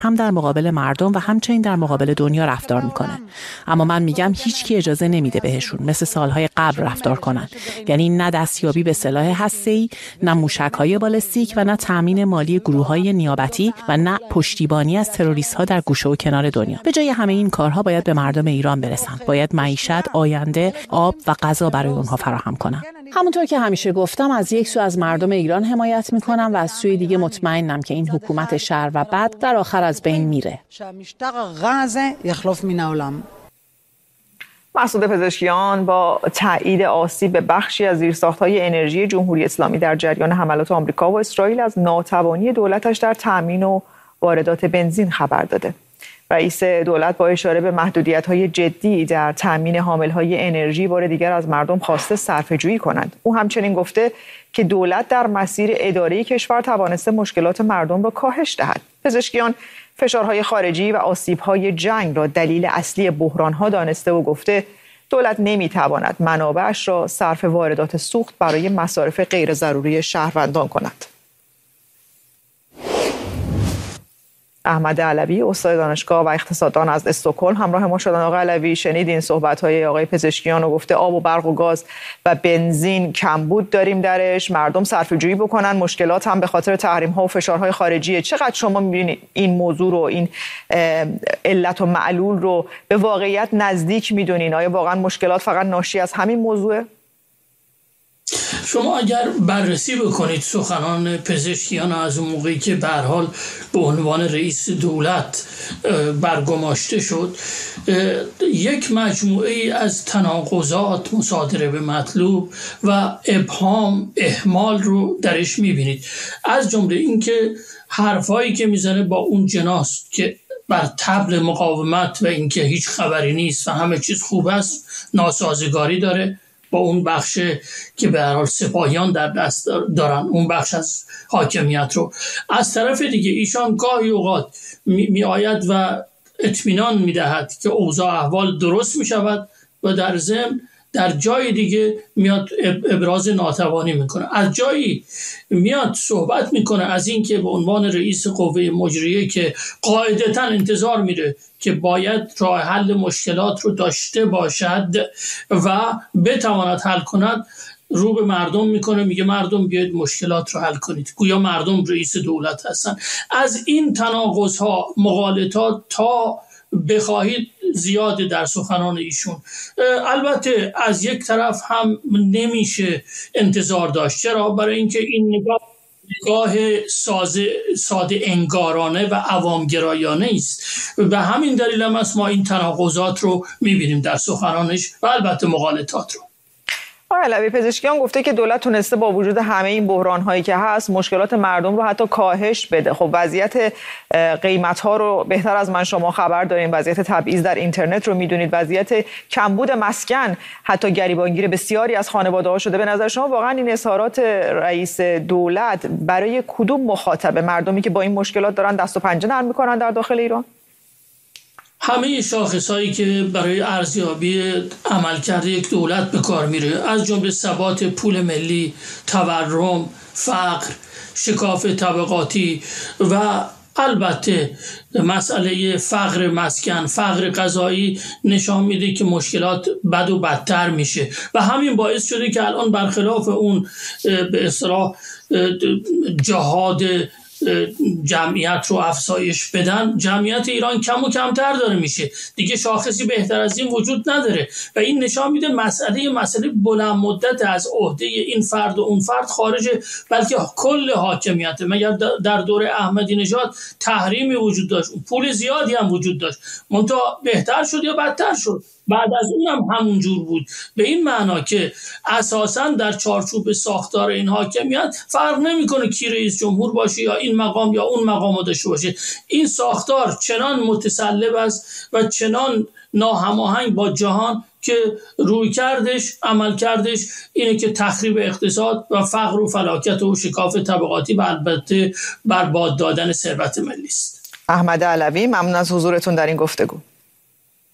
هم در مقابل مردم و همچنین در مقابل دنیا رفتار میکنه. اما من میگم هیچ کی اجازه نمیده بهشون مثل سالهای قبل رفتار کنن. یعنی نه دستیابی به سلاح هسته‌ای، نه موشک‌های بالستیک و نه تامین مالی گروه‌های نیابتی و نه پشتیبانی از تروریست‌ها در گوشه و کنار دنیا. به جای همه این کارها باید به مردم ایران برسن. باید معیشت، آینده، آب و غذا برای اونها فراهم کنن. همونطور که همیشه گفتم از یک سو از مردم ایران حمایت میکنم و از سوی دیگه مطمئنم که این حکومت شر و بد در آخر از بین میره. مسعود پزشکیان با تایید آسیب به بخشی از زیرساخت‌های انرژی جمهوری اسلامی در جریان حملات آمریکا و اسرائیل از ناتوانی دولتش در تامین و واردات بنزین خبر داده. رئیس دولت با اشاره به محدودیت‌های جدی در تامین حامل‌های انرژی بار دیگر از مردم خواسته صرفه‌جویی کنند. او همچنین گفته که دولت در مسیر اداره کشور توانسته مشکلات مردم را کاهش دهد. پزشکیان فشارهای خارجی و آسیب‌های جنگ را دلیل اصلی بحران‌ها دانسته و گفته دولت نمی‌تواند منابعش را صرف واردات سوخت برای مصارف غیر ضروری شهروندان کند. احمد علوی استاد دانشگاه و اقتصاددان از استکهلم همراه ما شدن. آقای علوی، شنیدین صحبت‌های آقای پزشکیان و گفته آب و برق و گاز و بنزین کمبود داریم درش، مردم صرفه‌جویی بکنن، مشکلات هم به خاطر تحریم‌ها و فشارهای خارجیه. چقدر شما می‌بینید این موضوع رو، این علت و معلول رو به واقعیت نزدیک می‌دونین؟ آیا واقعا مشکلات فقط ناشی از همین موضوعه؟ شما اگر بررسی بکنید سخنان پزشکیان از اون موقعی که به هر حال به عنوان رئیس دولت برگماشته شد، یک مجموعه از تناقضات مصادره به مطلوب و ابهام، اهمال رو درش میبینید. از جمله اینکه حرفایی که میزنه با اون جناست که بر طبل مقاومت و اینکه هیچ خبری نیست و همه چیز خوب است ناسازگاری داره با اون بخش که به هر حال سپاهیان در دست دارن، اون بخش از حاکمیت رو. از طرف دیگه ایشان گاهی اوقات می آید و اطمینان می دهد که اوضاع احوال درست می شود و در ضمن در جای دیگه میاد ابراز ناتوانی میکنه. از جایی میاد صحبت میکنه از این که به عنوان رئیس قوه مجریه که قاعدتاً انتظار میره که باید راه حل مشکلات رو داشته باشد و بتواند حل کند، رو به مردم میکنه، میگه مردم بیاید مشکلات رو حل کنید، گویا مردم رئیس دولت هستن. از این تناقض‌ها، مغالطات تا بخواهید زیاد در سخنان ایشون. البته از یک طرف هم نمیشه انتظار داشت. چرا؟ برای اینکه این نگاه ساده انگارانه و عوامگرایانه است. به همین دلیل هم ما این تناقضات رو میبینیم در سخنانش و البته مغالطات رو. علوی، پزشکیان گفته که دولت تونسته با وجود همه این بحران‌هایی که هست مشکلات مردم رو حتی کاهش بده. خب وضعیت قیمت‌ها رو بهتر از من شما خبر دارین، وضعیت تبعیض در اینترنت رو میدونید، وضعیت کمبود مسکن حتی گریبانگیر بسیاری از خانواده‌ها شده. به نظر شما واقعا این اظهارات رئیس دولت برای کدوم مخاطبه، مردمی که با این مشکلات دارن دست و پنجه نرم می‌کنن در داخل ایران؟ همه شاخصهایی که برای ارزیابی عملکرد یک دولت به کار میره، از جمله ثبات پول ملی، تورم، فقر، شکاف طبقاتی و البته مسئله فقر مسکن، فقر غذایی نشان میده که مشکلات بد و بدتر میشه و همین باعث شده که الان برخلاف اون به اصطلاح جهاد جمعیت رو افزایش بدن، جمعیت ایران کم و کمتر داره میشه دیگه، شاخصی بهتر از این وجود نداره و این نشان میده مسئله بلند مدت از عهده این فرد و اون فرد خارجه، بلکه کل حاکمیت. مگر در دوره احمدی نژاد تحریمی وجود داشت، پول زیادی هم وجود داشت، منتها بهتر شد یا بدتر شد؟ بعد از اونم همون جور بود، به این معنا که اساساً در چارچوب ساختار این حاکمیت فرق نمیکنه کی رئیس جمهور باشه یا این مقام یا اون مقام داشته باشه. این ساختار چنان متسلب است و چنان ناهماهنگ با جهان که روی کردش، عمل کردش اینه که تخریب اقتصاد و فقر و فلاکت و شکاف طبقاتی و البته برباد دادن ثروت ملی است. احمد علوی، ممنون از حضورتون در این گفتگو.